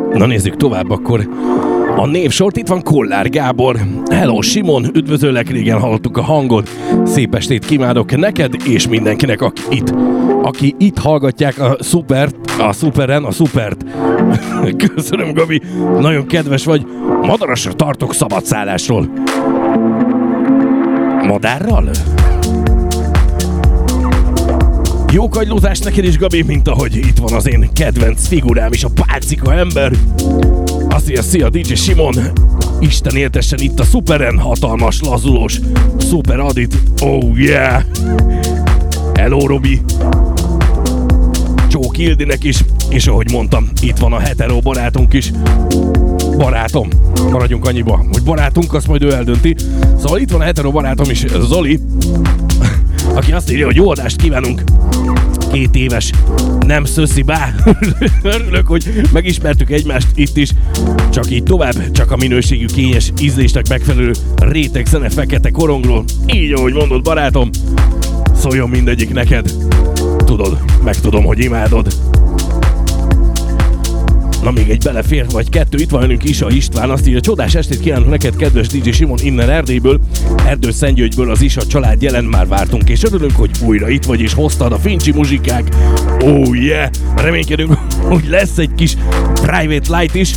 Na nézzük tovább akkor a névsort. Itt van Kollár Gábor. Hello Simon, üdvözöllek, régen hallottuk a hangot. Szép estét kívánok neked és mindenkinek, aki itt hallgatják a szupert. Köszönöm, Gabi, nagyon kedves vagy. Madarasra tartok szabadszállásról. Madárral? Jó kagylózást neked is, Gabi, mint ahogy itt van az én kedvenc figurám is, a pálcika ember. Szia, DJ Simon. Isten éltessen itt a szuperen, hatalmas, lazulós, szuper Adit. Oh yeah! Hello, Robi. Csók Ildinek is, és ahogy mondtam, itt van a hetero barátunk is. Barátom, maradjunk annyiba, hogy barátunk, azt majd ő eldönti. Szóval itt van a hetero barátom is, Zoli, aki azt írja, hogy jó adást kívánunk. 2 éves, nem szöszi bá. Örülök, hogy megismertük egymást itt is. Csak így tovább, csak a minőségű, kényes, ízlésnek megfelelő réteg zene fekete korongról. Így, ahogy mondod, barátom, szóljon mindegyik neked. Tudod, megtudom, hogy imádod. Na, még egy belefér, vagy 2, itt van velünk Isa István, azt írja, csodás estét kívánok neked, kedves DJ Simon, innen Erdélyből, Erdőszentgyörgyből, az Isa család jelen, már vártunk, és örülünk, hogy újra itt vagy, és hoztad a fincsi muzsikák. Oh yeah! Reménykedünk, hogy lesz egy kis private light is.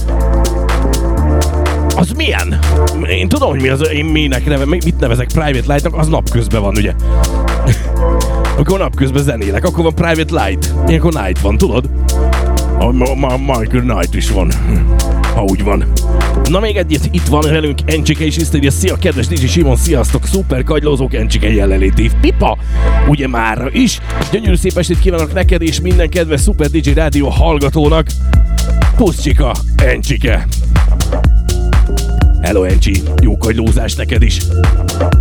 Az milyen? Én tudom, hogy mi az, én mit nevezek private lightnak, az napközben van, ugye? Akkor napközben zenélek, akkor van private light, ilyenkor night van, tudod? Michael Knight is van, ha úgy van. Na, még egyet, itt van velünk Encsike is, írja, szia kedves DJ Simon, sziasztok, szuper kagylózók, Encsike jelenléti pipa, ugye mára is. Gyönyörű szép estét kívánok neked és minden kedves Szuper DJ Rádió hallgatónak. Puszcsika, Encsike. Hello Encsi, jó kagylózás neked is.